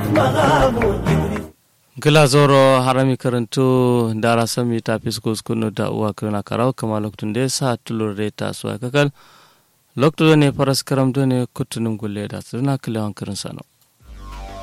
gila zoro harami karanto dara sami ta fisko skunu da uwa kana karau kama loktun da sa tulur reta so kakal lokto ne faras karam ne kutunum gulle da suna kilawan karin sano